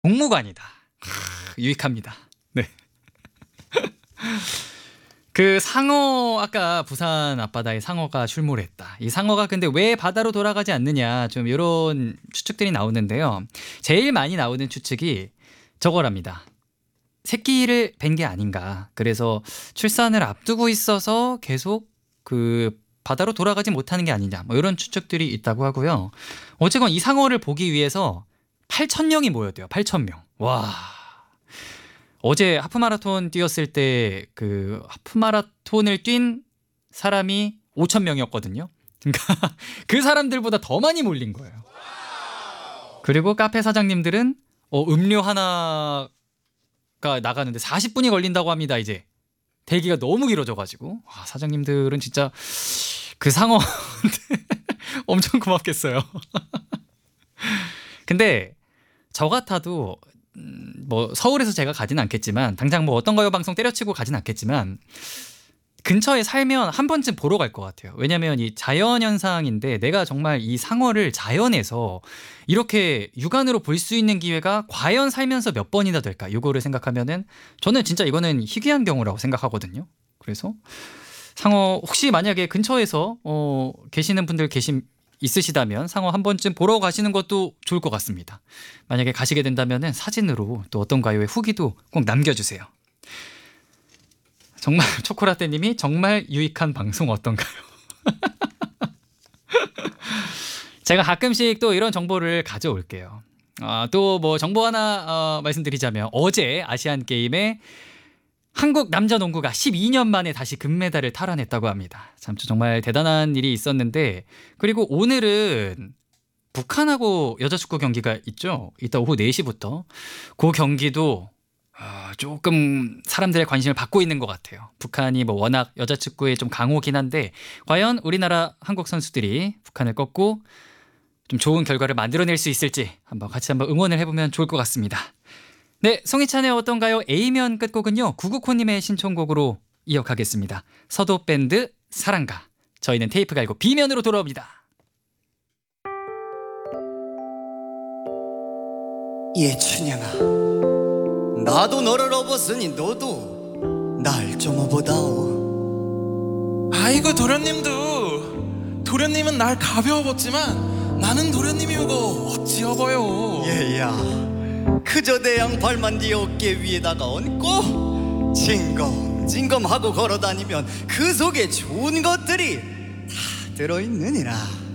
복무관이다. 유익합니다. 네. 그 상어, 아까 부산 앞바다에 상어가 출몰했다. 이 상어가 근데 왜 바다로 돌아가지 않느냐, 좀 이런 추측들이 나오는데요. 제일 많이 나오는 추측이 저거랍니다. 새끼를 뵌 게 아닌가. 그래서 출산을 앞두고 있어서 계속 그 바다로 돌아가지 못하는 게 아니냐, 뭐 이런 추측들이 있다고 하고요. 어쨌건 이 상어를 보기 위해서 8,000명이 모였대요. 8,000명. 와. 어제 하프마라톤 뛰었을 때 그 하프마라톤을 뛴 사람이 5,000명이었거든요. 그러니까 그 사람들보다 더 많이 몰린 거예요. 그리고 카페 사장님들은 음료 하나가 나가는데 40분이 걸린다고 합니다. 이제 대기가 너무 길어져가지고. 와, 사장님들은 진짜 그 상어한테 엄청 고맙겠어요. 근데 저 같아도 뭐 서울에서 제가 가진 않겠지만, 당장 뭐 어떤 가요 방송 때려치고 가진 않겠지만, 근처에 살면 한 번쯤 보러 갈 것 같아요. 왜냐면 이 자연현상인데 내가 정말 이 상어를 자연에서 이렇게 육안으로 볼 수 있는 기회가 과연 살면서 몇 번이나 될까, 이거를 생각하면은 저는 진짜 이거는 희귀한 경우라고 생각하거든요. 그래서 상어 혹시 만약에 근처에서 계시는 분들 있으시다면 상어 한 번쯤 보러 가시는 것도 좋을 것 같습니다. 만약에 가시게 된다면 사진으로 또 어떤 가요의 후기도 꼭 남겨주세요. 정말 초코라떼님이 정말 유익한 방송 어떤가요? 제가 가끔씩 또 이런 정보를 가져올게요. 또 뭐 정보 하나 말씀드리자면, 어제 아시안게임에 한국 남자 농구가 12년 만에 다시 금메달을 탈환했다고 합니다. 참 정말 대단한 일이 있었는데, 그리고 오늘은 북한하고 여자 축구 경기가 있죠. 이따 오후 4시부터 그 경기도 조금 사람들의 관심을 받고 있는 것 같아요. 북한이 뭐 워낙 여자 축구에 좀 강호긴 한데, 과연 우리나라 한국 선수들이 북한을 꺾고 좀 좋은 결과를 만들어낼 수 있을지 같이 한번 응원을 해보면 좋을 것 같습니다. 네, 송이찬의 어떤가요? A면 끝곡은요, 구구코님의 신청곡으로 이어가겠습니다. 서도 밴드 사랑가. 저희는 테이프 갈고 B면으로 돌아옵니다. 예춘영아, 나도 너를 업었으니 너도 날 좀 업어다오. 아이고 도련님은 날 가벼워봤지만 나는 도련님이고 어찌 업어요. 얘야, 그저 내 양팔만 네 어깨 위에다가 얹고 징검징검하고 걸어다니면 그 속에 좋은 것들이 다 들어있느니라.